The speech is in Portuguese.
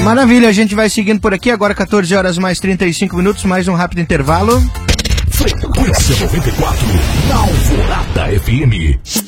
Maravilha, a gente vai seguindo por aqui, agora 14 horas mais 35 minutos, mais um rápido intervalo. Frequência 94, na Alvorada FM.